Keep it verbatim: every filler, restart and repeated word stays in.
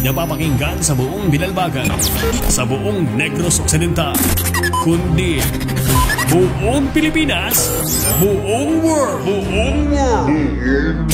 napapakinggan sa buong Binalbagan, sa buong Negros Occidental, kundi buong Pilipinas, buong world, buong world.